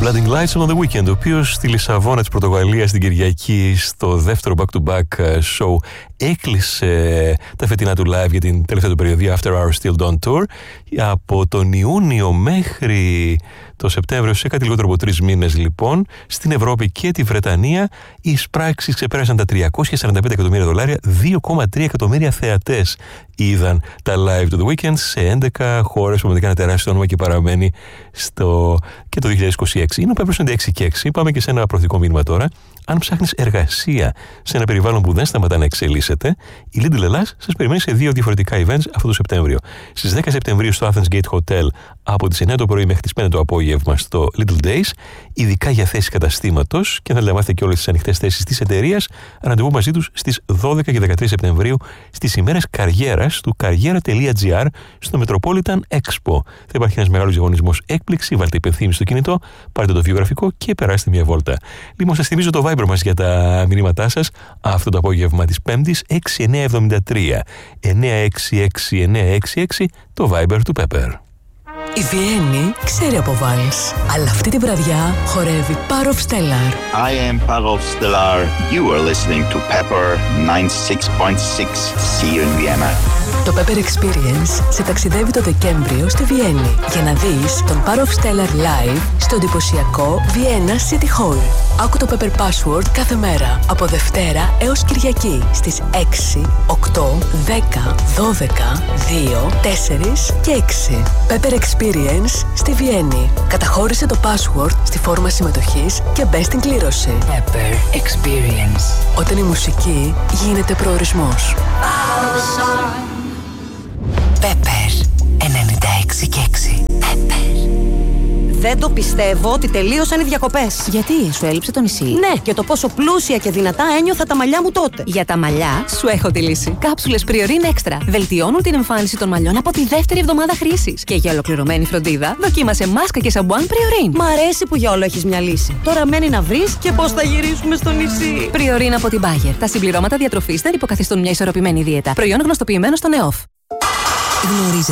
Blinding Lights on the Weekend, ο οποίος στη Λισαβόνα της Πορτογαλίας την Κυριακή στο δεύτερο back-to-back show έκλεισε τα φετινά του live για την τελευταία του περιοδία After Our Still Don't Tour. Από τον Ιούνιο μέχρι το Σεπτέμβριο, σε κάτι λιγότερο από 3 μήνες λοιπόν, στην Ευρώπη και τη Βρετανία οι εισπράξεις ξεπέρασαν τα $345 εκατομμύρια, 2,3 εκατομμύρια θεατές είδαν τα live του The Weeknd σε 11 χώρες, που με ένα τεράστιο όνομα και παραμένει και το 2026. Είναι ο Peppers 96 και 6. Πάμε και σε ένα προθετικό μήνυμα τώρα. Αν ψάχνεις εργασία σε ένα περιβάλλον που δεν σταματά να εξελίσσεται, η Lidl Ελλάς σας περιμένει σε 2 διαφορετικά events αυτό το Σεπτέμβριο. Στις 10 Σεπτεμβρίου στο Athens Gate Hotel από τις 9 το πρωί μέχρι τις 5 το απόγευμα στο Little Days, ειδικά για θέσεις καταστήματος, και θα μάθετε και όλες τις ανοιχτές θέσεις της εταιρείας. Ραντεβού μαζί τους στις 12 και 13 Σεπτεμβρίου στις ημέρες καριέρας του karriera.gr στο Metropolitan Expo. Θα υπάρχει ένας μεγάλος διαγωνισμός έκπληξη. Βάλτε υπενθύμηση στο κινητό, πάρτε το βιογραφικό και περάστε μια βόλτα. Λοιπόν, σας θυμίζω το Viber μας για τα μηνύματά σας αυτό το απόγευμα της Πέμπτης, 6973 966 966, το Viber του Pepper. Η Βιέννη ξέρει από βάλς, αλλά αυτή τη βραδιά χορεύει Parov Stellar. I am Parov Stellar. You are listening to Pepper 96.6. See you in Vienna. Το Pepper Experience σε ταξιδεύει το Δεκέμβριο στη Βιέννη για να δεις τον Parov Stellar live στο εντυπωσιακό Vienna City Hall. Άκου το Pepper Password κάθε μέρα από Δευτέρα έως Κυριακή στις 6, 8, 10, 12, 2, 4 και 6. Pepper Experience στη Βιέννη. Καταχώρησε το password στη φόρμα συμμετοχής και μπες στην κλήρωση. Pepper Experience. Όταν η μουσική γίνεται προορισμός. Pepper 96 και 6. Pepper. Δεν το πιστεύω ότι τελείωσαν οι διακοπές. Γιατί, σου έλειψε το νησί? Ναι, και το πόσο πλούσια και δυνατά ένιωθα τα μαλλιά μου τότε. Για τα μαλλιά, σου έχω τη λύση. Κάψουλες Priorin Extra βελτιώνουν την εμφάνιση των μαλλιών από τη δεύτερη εβδομάδα χρήσης. Και για ολοκληρωμένη φροντίδα, δοκίμασε μάσκα και σαμπουάν Priorin. Μ' αρέσει που για όλο έχεις μια λύση. Τώρα μένει να βρεις και πώς θα γυρίσουμε στο νησί. Priorin από την Bayer. Τα συμπληρώματα διατροφής δεν υποκαθιστούν μια ισορροπημένη δίαιτα. Προϊόν γνωστοποιημένο στο ΝΕΟΦ.